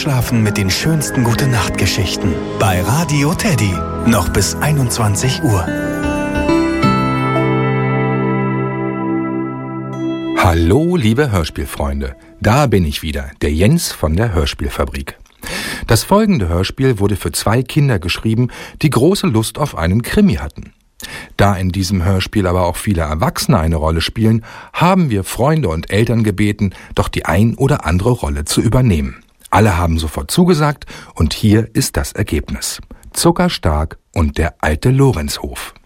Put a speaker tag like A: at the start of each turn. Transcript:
A: Einschlafen mit den schönsten Gute-Nacht-Geschichten bei Radio Teddy. Noch bis 21 Uhr.
B: Hallo, liebe Hörspielfreunde. Da bin ich wieder, der Jens von der Hörspielfabrik. Das folgende Hörspiel wurde für 2 Kinder geschrieben, die große Lust auf einen Krimi hatten. Da in diesem Hörspiel aber auch viele Erwachsene eine Rolle spielen, haben wir Freunde und Eltern gebeten, doch die ein oder andere Rolle zu übernehmen. Alle haben sofort zugesagt und hier ist das Ergebnis. Zuckerstark und der alte Lorenzhof.